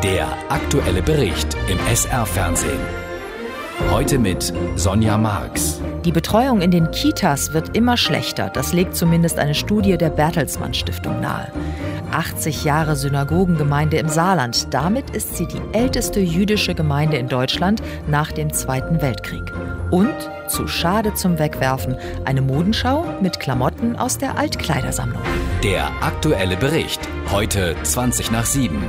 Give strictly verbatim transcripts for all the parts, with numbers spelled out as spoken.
Der aktuelle Bericht im S R-Fernsehen. Heute mit Sonja Marx. Die Betreuung in den Kitas wird immer schlechter. Das legt zumindest eine Studie der Bertelsmann Stiftung nahe. achtzig Jahre Synagogengemeinde im Saarland. Damit ist sie die älteste jüdische Gemeinde in Deutschland nach dem Zweiten Weltkrieg. Und, zu schade zum Wegwerfen, eine Modenschau mit Klamotten aus der Altkleidersammlung. Der aktuelle Bericht. Heute zwanzig nach sieben.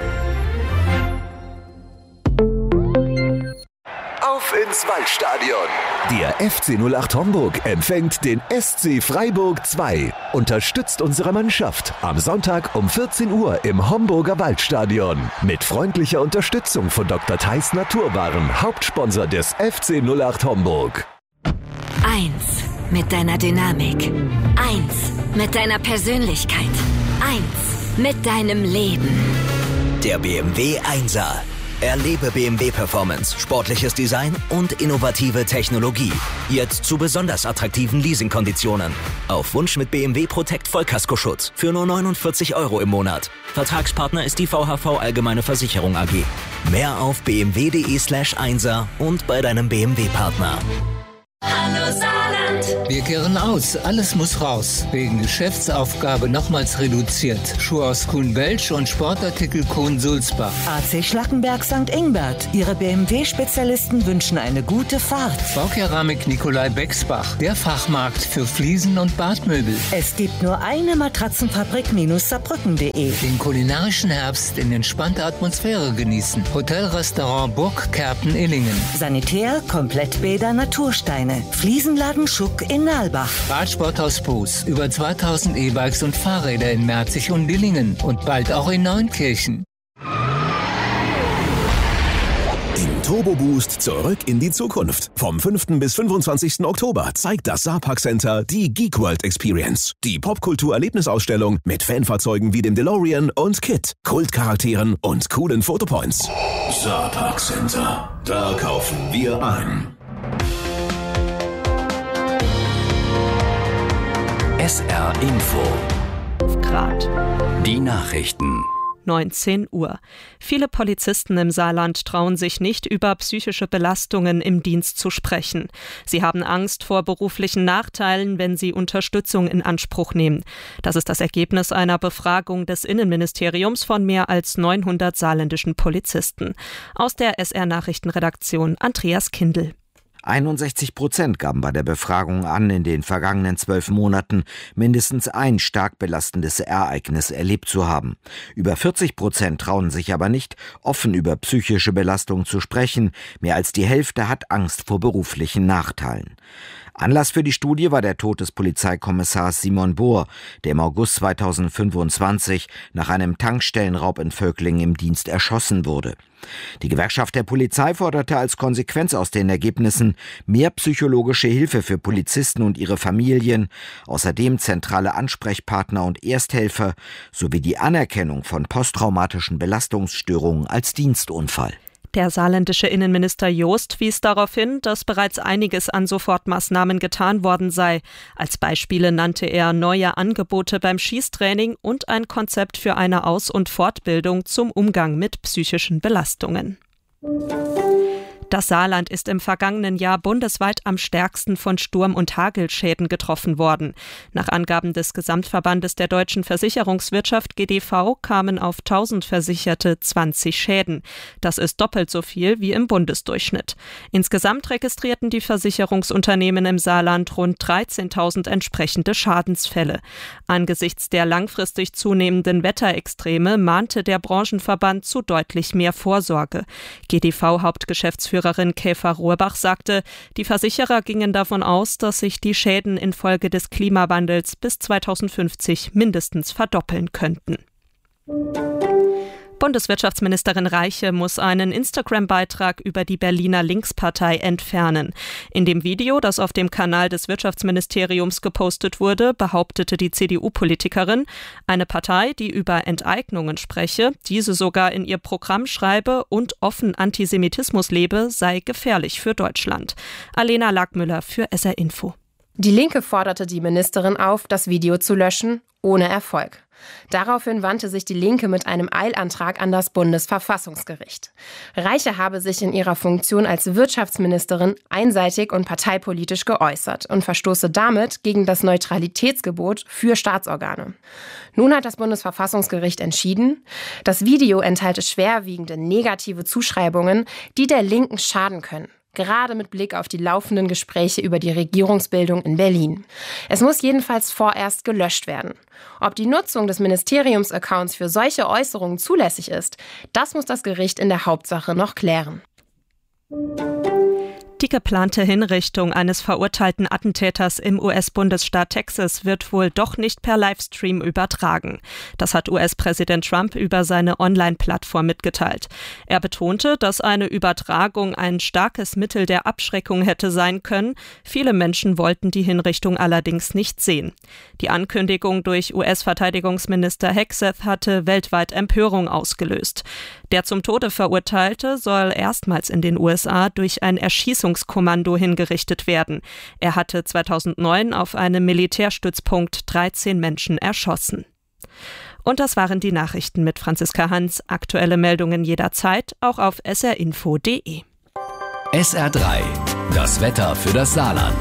Auf ins Waldstadion. Der F C null acht Homburg empfängt den S C Freiburg zwei. Unterstützt unsere Mannschaft am Sonntag um vierzehn Uhr im Homburger Waldstadion. Mit freundlicher Unterstützung von Doktor Theis Naturwaren, Hauptsponsor des F C null acht Homburg. Eins mit deiner Dynamik. Eins mit deiner Persönlichkeit. Eins mit deinem Leben. Der B M W Einser. Erlebe B M W Performance, sportliches Design und innovative Technologie. Jetzt zu besonders attraktiven Leasingkonditionen. Auf Wunsch mit B M W Protect Vollkaskoschutz für nur neunundvierzig Euro im Monat. Vertragspartner ist die V H V Allgemeine Versicherung A G. Mehr auf bmw.de slash Einser und bei deinem B M W-Partner. Hallo Saarland! Wir kehren aus, alles muss raus. Wegen Geschäftsaufgabe nochmals reduziert. Schuhe aus Kuhn-Welsch und Sportartikel Kuhn-Sulzbach. A C Schlackenberg Sankt Ingbert. Ihre B M W-Spezialisten wünschen eine gute Fahrt. Baukeramik Nikolai Bexbach. Der Fachmarkt für Fliesen und Badmöbel. Es gibt nur eine Matratzenfabrik-Saarbrücken punkt de. Den kulinarischen Herbst in entspannter Atmosphäre genießen. Hotelrestaurant Burg Kerpen-Illingen. Sanitär, Komplettbäder, Natursteine. Fliesenladen Schuck in Nalbach. Radsporthaus Poos. Über zweitausend E-Bikes und Fahrräder in Merzig und Dillingen. Und bald auch in Neunkirchen. Im Turbo Boost zurück in die Zukunft. Vom fünften bis fünfundzwanzigsten Oktober zeigt das Saarpark Center die Geek World Experience. Die Popkultur-Erlebnisausstellung mit Fanfahrzeugen wie dem DeLorean und Kit, Kultcharakteren und coolen Fotopoints. Saarpark Center. Da kaufen wir ein. S R Info. Grad. Die Nachrichten. neunzehn Uhr. Viele Polizisten im Saarland trauen sich nicht, über psychische Belastungen im Dienst zu sprechen. Sie haben Angst vor beruflichen Nachteilen, wenn sie Unterstützung in Anspruch nehmen. Das ist das Ergebnis einer Befragung des Innenministeriums von mehr als neunhundert saarländischen Polizisten. Aus der S R-Nachrichtenredaktion Andreas Kindl. einundsechzig Prozent gaben bei der Befragung an, in den vergangenen zwölf Monaten mindestens ein stark belastendes Ereignis erlebt zu haben. Über vierzig Prozent trauen sich aber nicht, offen über psychische Belastung zu sprechen. Mehr als die Hälfte hat Angst vor beruflichen Nachteilen. Anlass für die Studie war der Tod des Polizeikommissars Simon Bohr, der im August zweitausendfünfundzwanzig nach einem Tankstellenraub in Völklingen im Dienst erschossen wurde. Die Gewerkschaft der Polizei forderte als Konsequenz aus den Ergebnissen mehr psychologische Hilfe für Polizisten und ihre Familien, außerdem zentrale Ansprechpartner und Ersthelfer sowie die Anerkennung von posttraumatischen Belastungsstörungen als Dienstunfall. Der saarländische Innenminister Joost wies darauf hin, dass bereits einiges an Sofortmaßnahmen getan worden sei. Als Beispiele nannte er neue Angebote beim Schießtraining und ein Konzept für eine Aus- und Fortbildung zum Umgang mit psychischen Belastungen. Das Saarland ist im vergangenen Jahr bundesweit am stärksten von Sturm- und Hagelschäden getroffen worden. Nach Angaben des Gesamtverbandes der deutschen Versicherungswirtschaft G D V kamen auf tausend Versicherte zwanzig Schäden. Das ist doppelt so viel wie im Bundesdurchschnitt. Insgesamt registrierten die Versicherungsunternehmen im Saarland rund dreizehntausend entsprechende Schadensfälle. Angesichts der langfristig zunehmenden Wetterextreme mahnte der Branchenverband zu deutlich mehr Vorsorge. G D V-Hauptgeschäftsführer Käfer Rohrbach sagte, die Versicherer gingen davon aus, dass sich die Schäden infolge des Klimawandels bis zweitausendfünfzig mindestens verdoppeln könnten. Bundeswirtschaftsministerin Reiche muss einen Instagram-Beitrag über die Berliner Linkspartei entfernen. In dem Video, das auf dem Kanal des Wirtschaftsministeriums gepostet wurde, behauptete die C D U-Politikerin, eine Partei, die über Enteignungen spreche, diese sogar in ihr Programm schreibe und offen Antisemitismus lebe, sei gefährlich für Deutschland. Alena Lackmüller für S R Info. Die Linke forderte die Ministerin auf, das Video zu löschen, ohne Erfolg. Daraufhin wandte sich die Linke mit einem Eilantrag an das Bundesverfassungsgericht. Reiche habe sich in ihrer Funktion als Wirtschaftsministerin einseitig und parteipolitisch geäußert und verstoße damit gegen das Neutralitätsgebot für Staatsorgane. Nun hat das Bundesverfassungsgericht entschieden, das Video enthalte schwerwiegende negative Zuschreibungen, die der Linken schaden können. Gerade mit Blick auf die laufenden Gespräche über die Regierungsbildung in Berlin. Es muss jedenfalls vorerst gelöscht werden. Ob die Nutzung des Ministeriumsaccounts für solche Äußerungen zulässig ist, das muss das Gericht in der Hauptsache noch klären. Die geplante Hinrichtung eines verurteilten Attentäters im U S-Bundesstaat Texas wird wohl doch nicht per Livestream übertragen. Das hat U S-Präsident Trump über seine Online-Plattform mitgeteilt. Er betonte, dass eine Übertragung ein starkes Mittel der Abschreckung hätte sein können. Viele Menschen wollten die Hinrichtung allerdings nicht sehen. Die Ankündigung durch U S-Verteidigungsminister Hegseth hatte weltweit Empörung ausgelöst. Der zum Tode Verurteilte soll erstmals in den U S A durch ein Erschießungskommando hingerichtet werden. Er hatte zweitausendneun auf einem Militärstützpunkt dreizehn Menschen erschossen. Und das waren die Nachrichten mit Franziska Hans. Aktuelle Meldungen jederzeit, auch auf s r info punkt d e. S R drei, das Wetter für das Saarland.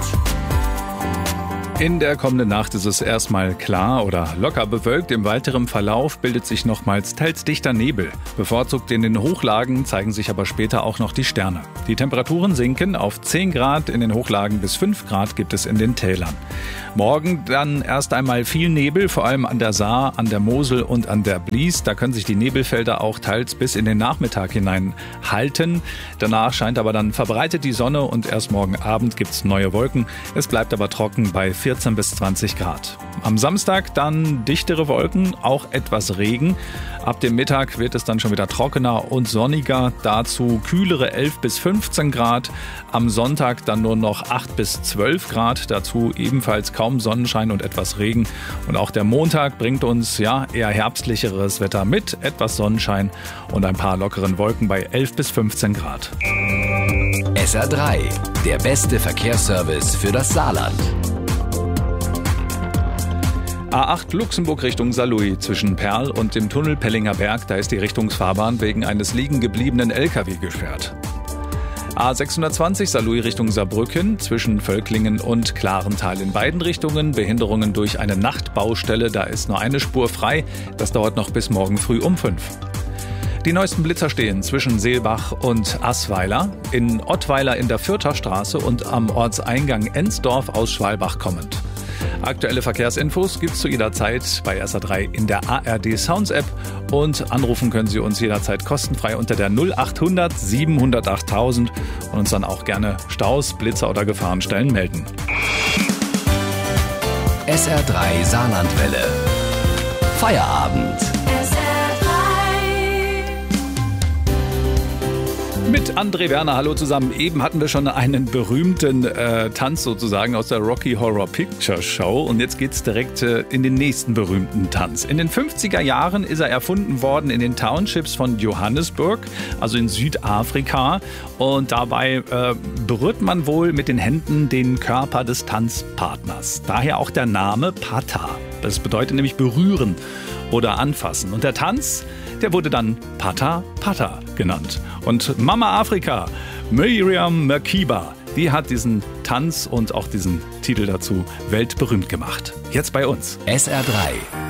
In der kommenden Nacht ist es erstmal klar oder locker bewölkt. Im weiteren Verlauf bildet sich nochmals teils dichter Nebel. Bevorzugt in den Hochlagen zeigen sich aber später auch noch die Sterne. Die Temperaturen sinken auf zehn Grad in den Hochlagen, bis fünf Grad gibt es in den Tälern. Morgen dann erst einmal viel Nebel, vor allem an der Saar, an der Mosel und an der Blies. Da können sich die Nebelfelder auch teils bis in den Nachmittag hinein halten. Danach scheint aber dann verbreitet die Sonne und erst morgen Abend gibt es neue Wolken. Es bleibt aber trocken bei vierzehn bis zwanzig Grad. Am Samstag dann dichtere Wolken, auch etwas Regen. Ab dem Mittag wird es dann schon wieder trockener und sonniger. Dazu kühlere elf bis fünfzehn Grad. Am Sonntag dann nur noch acht bis zwölf Grad. Dazu ebenfalls kaum Sonnenschein und etwas Regen. Und auch der Montag bringt uns ja eher herbstlicheres Wetter mit etwas Sonnenschein und ein paar lockeren Wolken bei elf bis fünfzehn Grad. S R drei, der beste Verkehrsservice für das Saarland. A acht Luxemburg Richtung Saarlouis zwischen Perl und dem Tunnel Pellinger Berg, da ist die Richtungsfahrbahn wegen eines liegen gebliebenen L K W gesperrt. A sechshundertzwanzig Saarlouis Richtung Saarbrücken zwischen Völklingen und Klarental in beiden Richtungen. Behinderungen durch eine Nachtbaustelle, da ist nur eine Spur frei. Das dauert noch bis morgen früh um fünf. Die neuesten Blitzer stehen zwischen Seelbach und Assweiler, in Ottweiler in der Fürther Straße und am Ortseingang Ensdorf aus Schwalbach kommend. Aktuelle Verkehrsinfos gibt's zu jeder Zeit bei S R drei in der A R D Sounds App und anrufen können Sie uns jederzeit kostenfrei unter der null achthundert siebenhundert achttausend und uns dann auch gerne Staus, Blitzer oder Gefahrenstellen melden. S R drei Saarlandwelle. Feierabend. Mit André Werner, hallo zusammen. Eben hatten wir schon einen berühmten äh, Tanz sozusagen aus der Rocky Horror Picture Show und jetzt geht's direkt äh, in den nächsten berühmten Tanz. In den fünfziger Jahren ist er erfunden worden in den Townships von Johannesburg, also in Südafrika, und dabei äh, berührt man wohl mit den Händen den Körper des Tanzpartners. Daher auch der Name Pata. Das bedeutet nämlich berühren oder anfassen. Und der Tanz, der wurde dann Pata Pata genannt. Und Mama Afrika, Miriam Makeba, die hat diesen Tanz und auch diesen Titel dazu weltberühmt gemacht. Jetzt bei uns. S R drei,